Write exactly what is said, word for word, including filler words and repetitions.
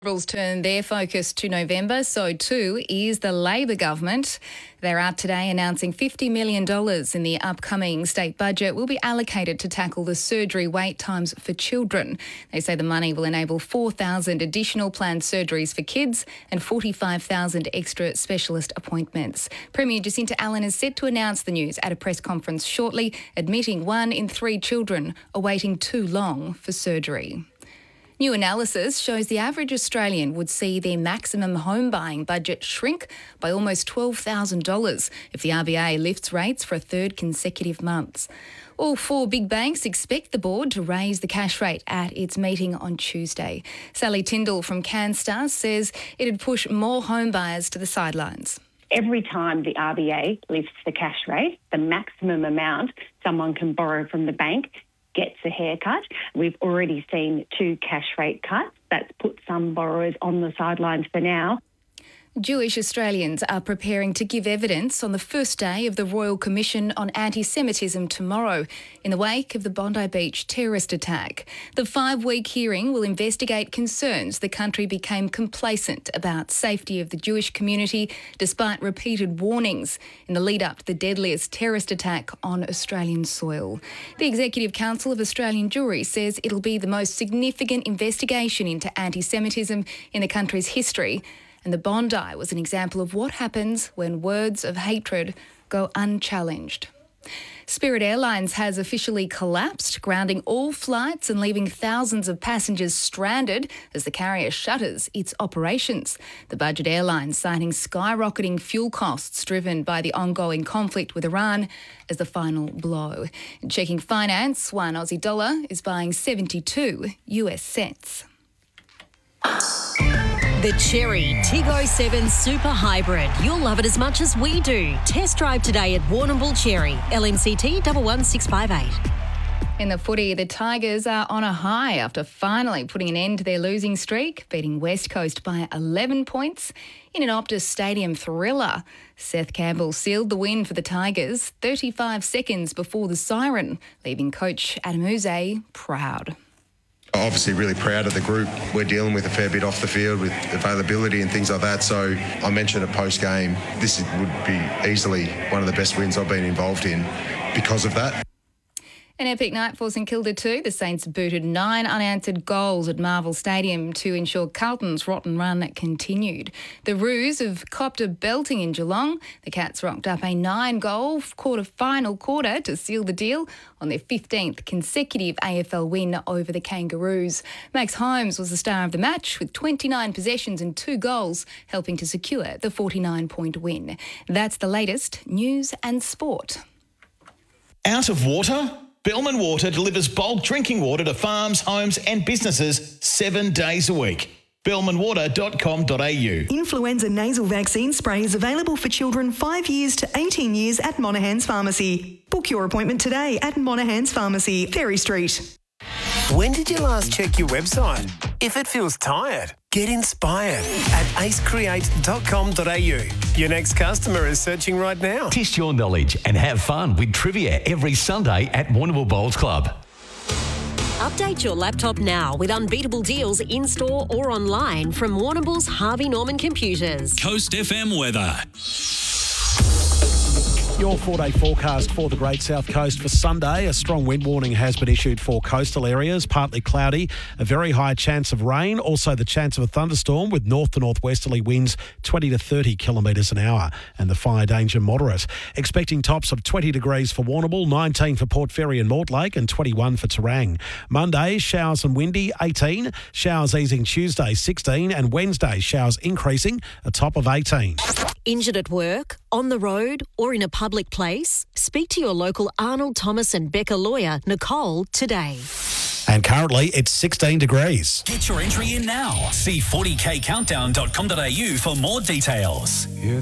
Liberals turn their focus to November, so too is the Labor government. They're out today announcing fifty million dollars in the upcoming state budget will be allocated to tackle the surgery wait times for children. They say the money will enable four thousand additional planned surgeries for kids and forty-five thousand extra specialist appointments. Premier Jacinta Allen is set to announce the news at a press conference shortly, admitting one in three children are waiting too long for surgery. New analysis shows the average Australian would see their maximum home buying budget shrink by almost twelve thousand dollars if the R B A lifts rates for a third consecutive month. All four big banks expect the board to raise the cash rate at its meeting on Tuesday. Sally Tyndall from CanStar says it'd push more home buyers to the sidelines. Every time the R B A lifts the cash rate, the maximum amount someone can borrow from the bank gets a haircut. We've already seen two cash rate cuts. That's put some borrowers on the sidelines for now. Jewish Australians are preparing to give evidence on the first day of the Royal Commission on Anti-Semitism tomorrow in the wake of the Bondi Beach terrorist attack. The five-week hearing will investigate concerns the country became complacent about safety of the Jewish community despite repeated warnings in the lead-up to the deadliest terrorist attack on Australian soil. The Executive Council of Australian Jewry says it'll be the most significant investigation into anti-Semitism in the country's history. And the Bondi was an example of what happens when words of hatred go unchallenged. Spirit Airlines has officially collapsed, grounding all flights and leaving thousands of passengers stranded as the carrier shutters its operations. The budget airline citing skyrocketing fuel costs driven by the ongoing conflict with Iran as the final blow. Checking finance, one Aussie dollar is buying seventy-two US cents. The Chery Tig oh seven Super Hybrid. You'll love it as much as we do. Test drive today at Warrnambool Chery. L M C T one one six five eight. In the footy, the Tigers are on a high after finally putting an end to their losing streak, beating West Coast by eleven points in an Optus Stadium thriller. Seth Campbell sealed the win for the Tigers thirty-five seconds before the siren, leaving coach Adam Yze proud. Obviously really proud of the group. We're dealing with a fair bit off the field with availability and things like that. So I mentioned a post-game. This would be easily one of the best wins I've been involved in because of that. An epic night for St Kilda too. The Saints booted nine unanswered goals at Marvel Stadium to ensure Carlton's rotten run continued. The Roos have copped a belting in Geelong. The Cats rocked up a nine-goal quarter-final quarter to seal the deal on their fifteenth consecutive A F L win over the Kangaroos. Max Holmes was the star of the match with twenty-nine possessions and two goals, helping to secure the forty-nine point win. That's the latest news and sport. Out of water? Bellman Water delivers bulk drinking water to farms, homes and businesses seven days a week. bellman water dot com dot a u. Influenza nasal vaccine spray is available for children five years to eighteen years at Monaghan's Pharmacy. Book your appointment today at Monaghan's Pharmacy, Ferry Street. When did you last check your website? If it feels tired, get inspired at ace create dot com dot a u. Your next customer is searching right now. Test your knowledge and have fun with trivia every Sunday at Warrnambool Bowls Club. Update your laptop now with unbeatable deals in-store or online from Warrnambool's Harvey Norman Computers. Coast F M weather. Your four-day forecast for the Great South Coast for Sunday. A strong wind warning has been issued for coastal areas, partly cloudy, a very high chance of rain, also the chance of a thunderstorm with north to northwesterly winds twenty to thirty kilometres an hour, and the fire danger moderate. Expecting tops of twenty degrees for Warrnambool, nineteen for Port Fairy and Mortlake, and twenty-one for Terang. Monday, showers and windy, eighteen. Showers easing Tuesday, sixteen, and Wednesday, showers increasing, a top of eighteen. Injured at work, on the road or in a public place? Speak to your local Arnold Thomas and Becker lawyer, Nicole, today. And currently it's sixteen degrees. Get your entry in now. See forty k countdown dot com dot a u for more details.